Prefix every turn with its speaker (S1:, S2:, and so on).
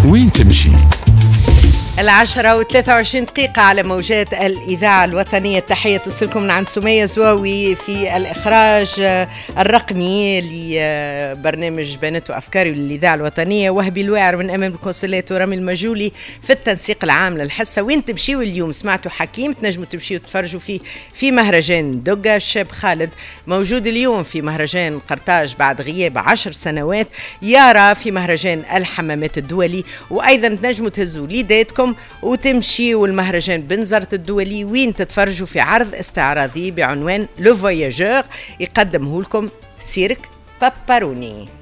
S1: وين تمشي؟
S2: 10:23 على موجات الإذاعة الوطنية. تحية توصلكم من عند سمية زواوي في الإخراج الرقمي لبرنامج بنات وأفكاري للإذاعة الوطنية، وهبي الواعر من أمام الكونسولات، ورامي المجولي في التنسيق العام للحصة. وين تمشيوا اليوم؟ سمعتوا حكيم، تنجموا تمشيوا تفرجوا في مهرجان دقة. الشاب خالد موجود اليوم في مهرجان قرطاج بعد غياب 10 سنوات. يارا في مهرجان الحمامات الدولي. وأيضا تنجموا تهزوا ليداتكم وتمشيوا المهرجان بنزرت الدولي، وين تتفرجوا في عرض استعراضي بعنوان لو فواياجور يقدمه لكم سيرك باباروني.